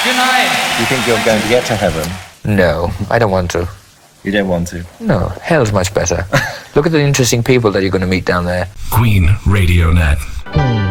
Good night. Do you think you're going to get to heaven? No, I don't want to. You don't want to? No, hell's much better. Look at the interesting people that you're going to meet down there. Queen Radio Net.